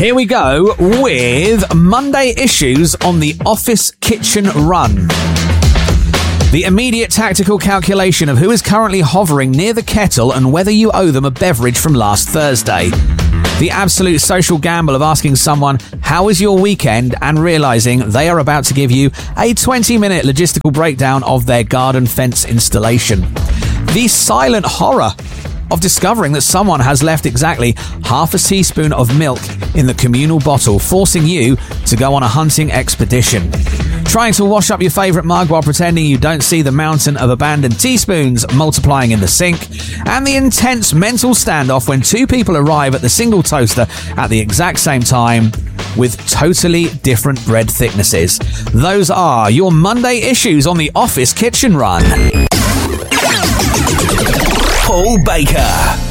Here we go with Monday issues on the office kitchen run. The immediate tactical calculation of who is currently hovering near the kettle and whether you owe them a beverage from last Thursday. The absolute social gamble of asking someone, how was your weekend, and realising they are about to give you a 20-minute logistical breakdown of their garden fence installation. The silent horror of discovering that someone has left exactly half a teaspoon of milk in the communal bottle, forcing you to go on a hunting expedition. Trying to wash up your favourite mug while pretending you don't see the mountain of abandoned teaspoons multiplying in the sink. And the intense mental standoff when two people arrive at the single toaster at the exact same time with totally different bread thicknesses. Those are your Monday issues on the office kitchen run. Paul Baker.